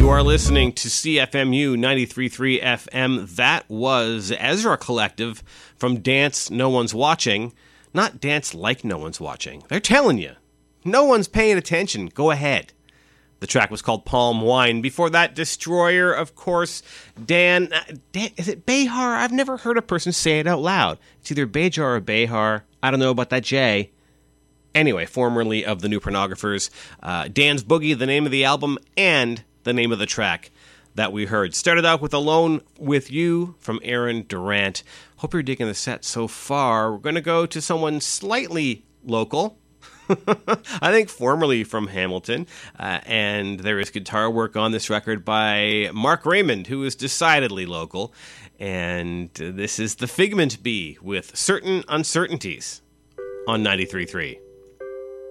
You are listening to CFMU 93.3 FM. That was Ezra Collective from Dance No One's Watching. Not Dance Like No One's Watching. They're telling you. No one's paying attention. Go ahead. The track was called Palm Wine. Before that, Destroyer, of course. Dan, is it Behar? I've never heard a person say it out loud. It's either Bejar or Behar. I don't know about that J. Anyway, formerly of the New Pornographers. Dan's Boogie, the name of the album, and the name of the track that we heard. Started out with Alone With You from Aaron Durant. Hope you're digging the set so far. We're going to go to someone slightly local. I think formerly from Hamilton. And there is guitar work on this record by Mark Raymond, who is decidedly local. And this is the Figment Bee with Certain Uncertainties on 93.3.